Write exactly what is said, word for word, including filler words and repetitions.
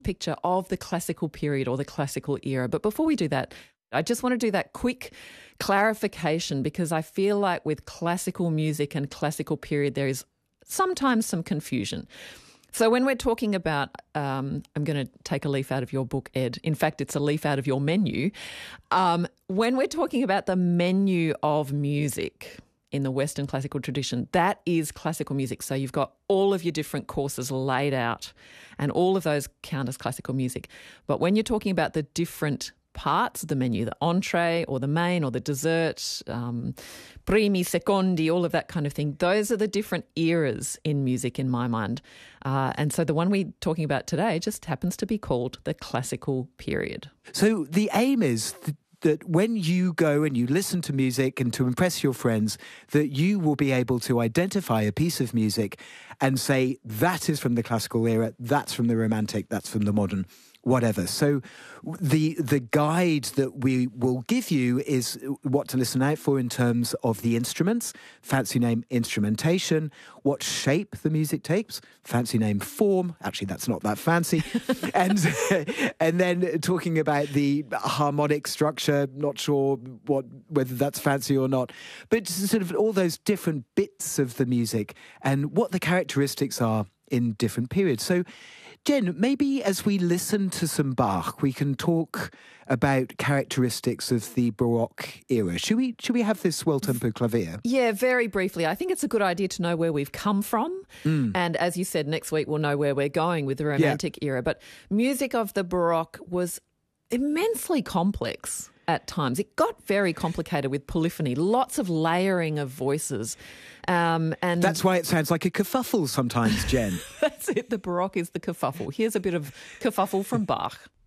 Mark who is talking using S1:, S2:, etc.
S1: picture of the classical period or the classical era. But before we do that, I just want to do that quick clarification, because I feel like with classical music and classical period, there is sometimes some confusion. So when we're talking about, um, I'm going to take a leaf out of your book, Ed. In fact, it's a leaf out of your menu. Um, when we're talking about the menu of music in the Western classical tradition, that is classical music. So you've got all of your different courses laid out, and all of those count as classical music. But when you're talking about the different parts of the menu, the entree or the main or the dessert, um, primi, secondi, all of that kind of thing, those are the different eras in music in my mind. Uh, and so the one we're talking about today just happens to be called the classical period.
S2: So the aim is th- that when you go and you listen to music and to impress your friends, that you will be able to identify a piece of music and say, that is from the classical era, that's from the romantic, that's from the modern, whatever. So the the guide that we will give you is what to listen out for in terms of the instruments, fancy name instrumentation, what shape the music takes, fancy name form, actually that's not that fancy, and and then talking about the harmonic structure, not sure what whether that's fancy or not, but sort of all those different bits of the music and what the characteristics are in different periods. So Jen, maybe as we listen to some Bach, we can talk about characteristics of the Baroque era. Should we should we have this well-tempered clavier?
S1: Yeah, very briefly. I think it's a good idea to know where we've come from. Mm. And as you said, next week we'll know where we're going with the Romantic yeah. era. But music of the Baroque was immensely complex at times. It got very complicated with polyphony, lots of layering of voices. Um, and
S2: That's why it sounds like a kerfuffle sometimes, Jen.
S1: That's it. The Baroque is the kerfuffle. Here's a bit of kerfuffle from Bach.